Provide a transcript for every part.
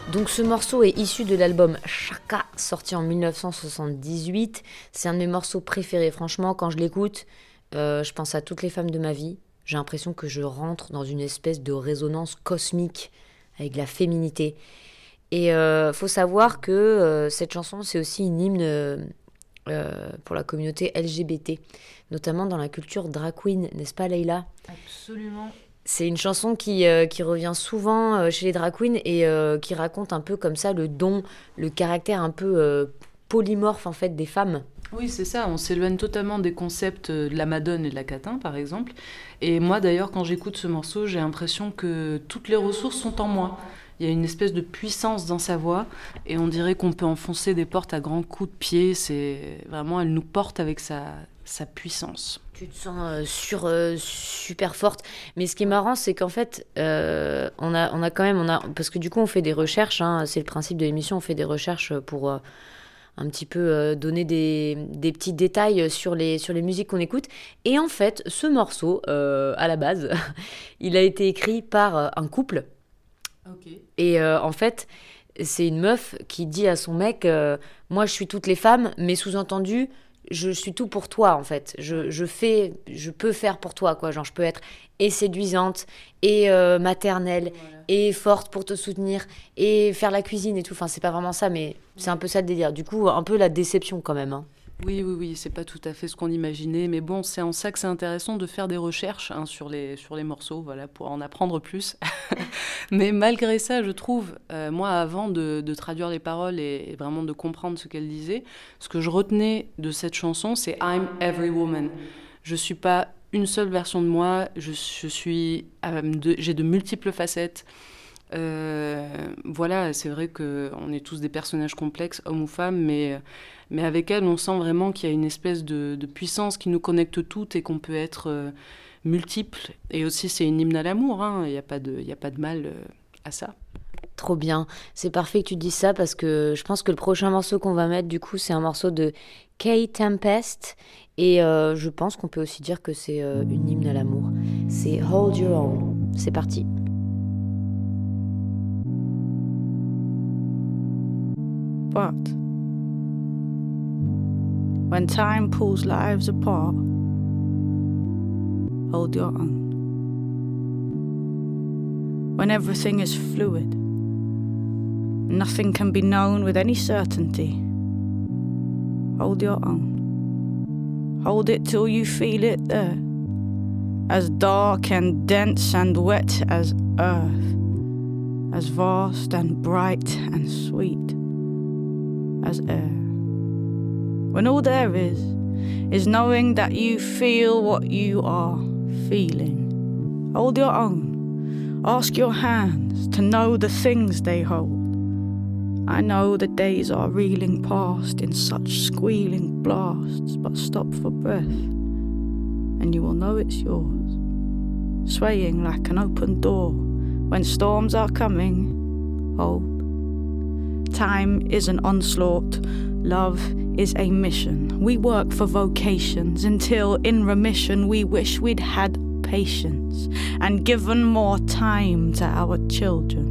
Donc ce morceau est issu de l'album Chaka, sorti en 1978. C'est un de mes morceaux préférés. Franchement, quand je l'écoute, je pense à toutes les femmes de ma vie. J'ai l'impression que je rentre dans une espèce de résonance cosmique avec la féminité. Et faut savoir que cette chanson, c'est aussi une hymne pour la communauté LGBT, notamment dans la culture drag queen, n'est-ce pas Leïla ? Absolument. C'est une chanson qui revient souvent chez les drag queens et qui raconte un peu comme ça le caractère un peu polymorphe en fait des femmes. Oui, c'est ça, on s'éloigne totalement des concepts de la madone et de la catin, par exemple. Et moi, d'ailleurs, quand j'écoute ce morceau, j'ai l'impression que toutes les ressources sont en moi. Il y a une espèce de puissance dans sa voix, et on dirait qu'on peut enfoncer des portes à grands coups de pied. C'est vraiment, elle nous porte avec sa puissance. Tu te sens super forte. Mais ce qui est marrant, c'est qu'en fait, on a quand même... parce que du coup, on fait des recherches. Hein, c'est le principe de l'émission. On fait des recherches pour un petit peu donner des petits détails sur les musiques qu'on écoute. Et en fait, ce morceau, à la base, il a été écrit par un couple. Okay. Et en fait, c'est une meuf qui dit à son mec moi, je suis toutes les femmes, mais sous-entendu... je suis tout pour toi en fait, je peux faire pour toi quoi, genre je peux être et séduisante et maternelle et forte pour te soutenir et faire la cuisine et tout, enfin c'est pas vraiment ça mais c'est un peu ça le délire, du coup un peu la déception quand même hein. Oui, c'est pas tout à fait ce qu'on imaginait, mais bon, c'est en ça que c'est intéressant de faire des recherches hein, sur les morceaux, voilà, pour en apprendre plus. Mais malgré ça, je trouve, moi, avant de traduire les paroles et vraiment de comprendre ce qu'elle disait, ce que je retenais de cette chanson, c'est « I'm every woman ». Je suis pas une seule version de moi, j'ai de multiples facettes. Voilà, c'est vrai qu'on est tous des personnages complexes, hommes ou femmes, mais avec elle, on sent vraiment qu'il y a une espèce de puissance qui nous connecte toutes et qu'on peut être multiples. Et aussi, c'est une hymne à l'amour, hein. Il n'y a pas de mal à ça. Trop bien, c'est parfait que tu dises ça parce que je pense que le prochain morceau qu'on va mettre, du coup, c'est un morceau de Kay Tempest. Et je pense qu'on peut aussi dire que c'est une hymne à l'amour. C'est Hold Your Own. C'est parti. But when time pulls lives apart, hold your own. When everything is fluid, nothing can be known with any certainty, hold your own. Hold it till you feel it there, as dark and dense and wet as earth, as vast and bright and sweet as air. When all there is knowing that you feel what you are feeling. Hold your own. Ask your hands to know the things they hold. I know the days are reeling past in such squealing blasts, but stop for breath, and you will know it's yours. Swaying like an open door when storms are coming. Hold. Time is an onslaught, love is a mission. We work for vocations until in remission we wish we'd had patience and given more time to our children.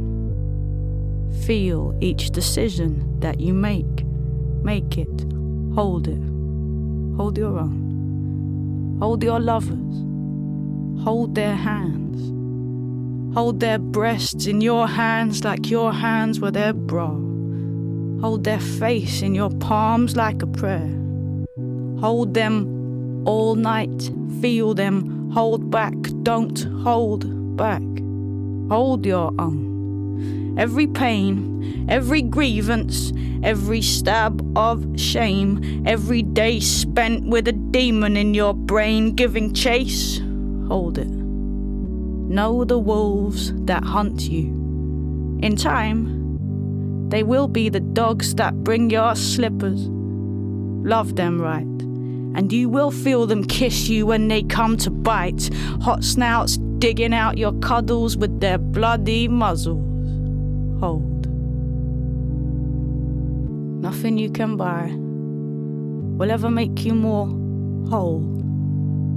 Feel each decision that you make it, hold it, hold your own. Hold your lovers, hold their hands. Hold their breasts in your hands like your hands were their bra. Hold their face in your palms like a prayer. Hold them all night, feel them, hold back, don't hold back. Hold your own. Every pain, every grievance, every stab of shame, every day spent with a demon in your brain giving chase, hold it. Know the wolves that hunt you. In time, they will be the dogs that bring your slippers. Love them right, and you will feel them kiss you when they come to bite. Hot snouts digging out your cuddles with their bloody muzzles. Hold. Nothing you can buy will ever make you more whole.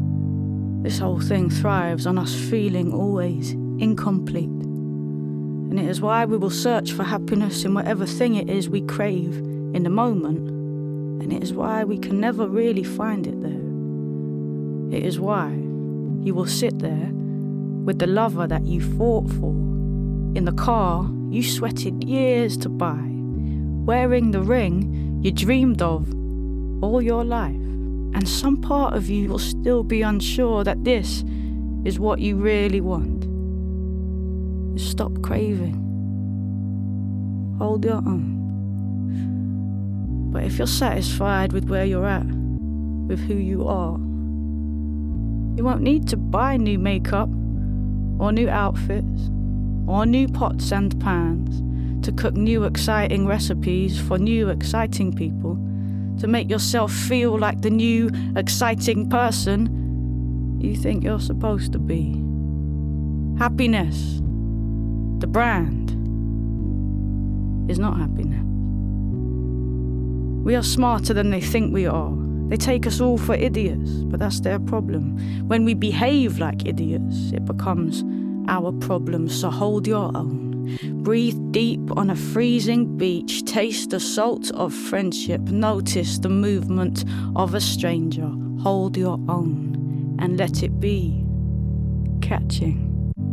This whole thing thrives on us feeling always incomplete. And it is why we will search for happiness in whatever thing it is we crave in the moment. And it is why we can never really find it there. It is why you will sit there with the lover that you fought for, in the car you sweated years to buy, wearing the ring you dreamed of all your life. And some part of you will still be unsure that this is what you really want. Stop craving. Hold your own. But if you're satisfied with where you're at, with who you are, you won't need to buy new makeup, or new outfits, or new pots and pans to cook new exciting recipes for new exciting people, to make yourself feel like the new exciting person you think you're supposed to be. Happiness, the brand, is not happiness. We are smarter than they think we are. They take us all for idiots, but that's their problem. When we behave like idiots, it becomes our problem, so hold your own. Breathe deep on a freezing beach, taste the salt of friendship, notice the movement of a stranger. Hold your own and let it be catching.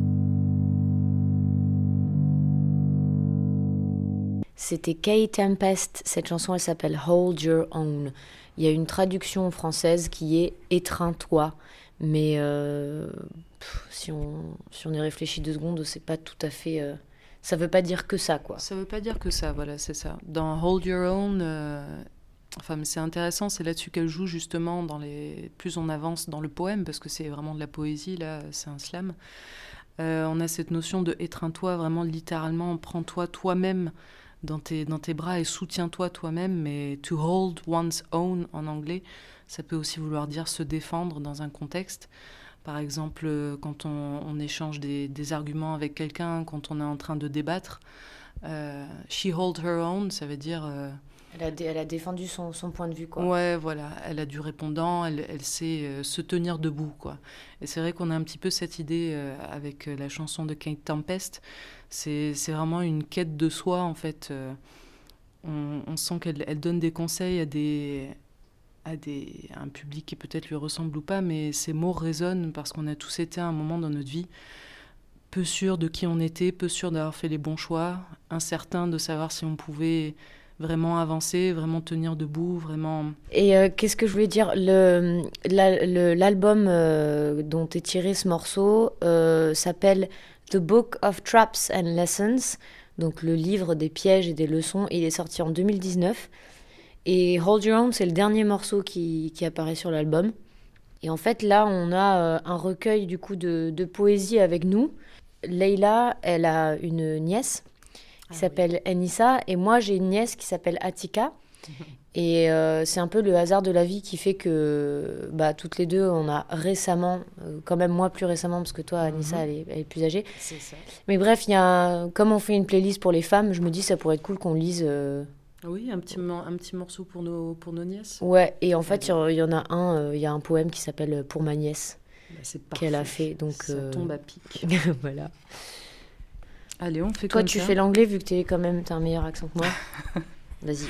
C'était Kay Tempest, cette chanson elle s'appelle Hold Your Own. Il y a une traduction française qui est étreins-toi, mais si on y réfléchit 2 secondes, c'est pas tout à fait... ça veut pas dire que ça, quoi. Ça veut pas dire que ça, voilà, c'est ça. Dans Hold Your Own, mais c'est intéressant, c'est là-dessus qu'elle joue justement plus on avance dans le poème, parce que c'est vraiment de la poésie, là, c'est un slam. On a cette notion de étreins-toi, vraiment littéralement, prends-toi toi-même dans tes bras et soutiens-toi toi-même, mais to hold one's own en anglais, ça peut aussi vouloir dire se défendre dans un contexte. Par exemple, quand on échange des arguments avec quelqu'un, quand on est en train de débattre, she hold her own, ça veut dire... Elle a défendu son point de vue, quoi. Ouais, voilà, elle a du répondant, elle sait se tenir debout, quoi. Et c'est vrai qu'on a un petit peu cette idée avec la chanson de Kate Tempest. C'est vraiment une quête de soi, en fait. On sent qu'elle donne des conseils à un public qui peut-être lui ressemble ou pas, mais ces mots résonnent parce qu'on a tous été à un moment dans notre vie peu sûrs de qui on était, peu sûrs d'avoir fait les bons choix, incertains de savoir si on pouvait vraiment avancer, vraiment tenir debout, vraiment... Et qu'est-ce que je voulais dire, l'album dont est tiré ce morceau s'appelle The Book of Traps and Lessons, donc le livre des pièges et des leçons, et il est sorti en 2019. Et Hold Your Own, c'est le dernier morceau qui apparaît sur l'album. Et en fait, là, on a un recueil du coup de poésie avec nous. Leïla, elle a une nièce qui s'appelle Enissa, et moi, j'ai une nièce qui s'appelle Atika. Et c'est un peu le hasard de la vie qui fait que toutes les deux, on a récemment, quand même moi plus récemment, parce que toi, Anissa, elle est plus âgée. C'est ça. Mais bref, comme on fait une playlist pour les femmes, je me dis ça pourrait être cool qu'on lise... Oui, un petit morceau pour nos nièces. Ouais, et en fait, il y en a il y a un poème qui s'appelle Pour ma nièce, c'est parfait. qu'elle a fait. Donc, ça tombe à pic. Voilà. Allez, on fait Toi, comme ça. Toi, tu fais l'anglais vu que t'as un meilleur accent que moi. Vas-y.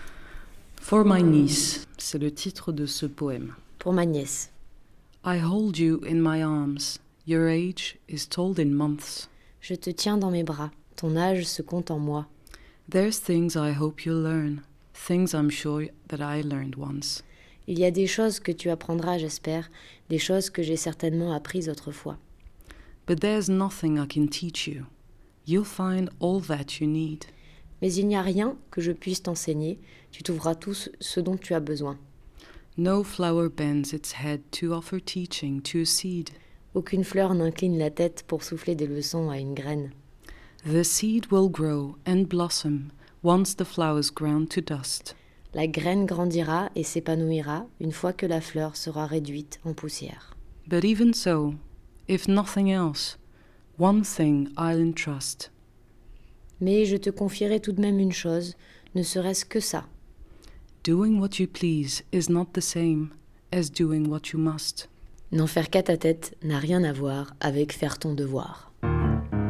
For my niece, c'est le titre de ce poème. Pour ma nièce. I hold you in my arms. Your age is told in months. Je te tiens dans mes bras. Ton âge se compte en mois. There's things I hope you'll learn. Things I'm sure that I learned once. Il y a des choses que tu apprendras, j'espère. Des choses que j'ai certainement apprises autrefois. But there's nothing I can teach you. You'll find all that you need. Mais il n'y a rien que je puisse t'enseigner. Tu trouveras tout ce dont tu as besoin. No flower bends its head to offer teaching to a seed. Aucune fleur n'incline la tête pour souffler des leçons à une graine. The seed will grow and blossom once the flower's ground to dust. La graine grandira et s'épanouira une fois que la fleur sera réduite en poussière. But even so, if nothing else, one thing I'll entrust. Mais je te confierai tout de même une chose, ne serait-ce que ça. Doing what you please is not the same as doing what you must. N'en faire qu'à ta tête n'a rien à voir avec faire ton devoir.